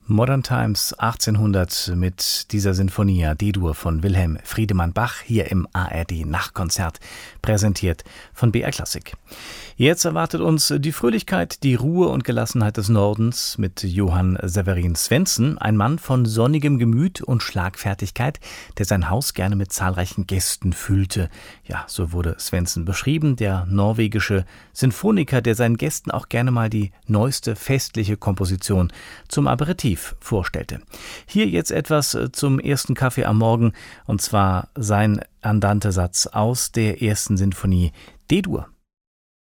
Modern Times 1800 mit dieser Sinfonia D-Dur von Wilhelm Friedemann Bach hier im ARD Nachtkonzert, präsentiert von BR Klassik. Jetzt erwartet uns die Fröhlichkeit, die Ruhe und Gelassenheit des Nordens mit Johann Severin Svendsen, ein Mann von sonnigem Gemüt und Schlagfertigkeit, der sein Haus gerne mit zahlreichen Gästen füllte. Ja, so wurde Svendsen beschrieben, der norwegische Sinfoniker, der seinen Gästen auch gerne mal die neueste festliche Komposition zum Aperitif vorstellte. Hier jetzt etwas zum ersten Kaffee am Morgen, und zwar sein Andante-Satz aus der ersten Sinfonie D-Dur.